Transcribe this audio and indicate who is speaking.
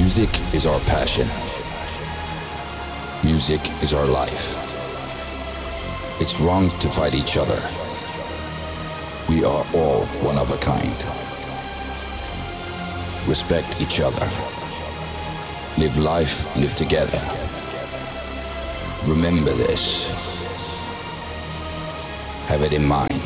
Speaker 1: Music is our passion. Music is our life. It's wrong to fight each other. We are all one of a kind. Respect each other. Live life, live together. Remember this. Have it in mind.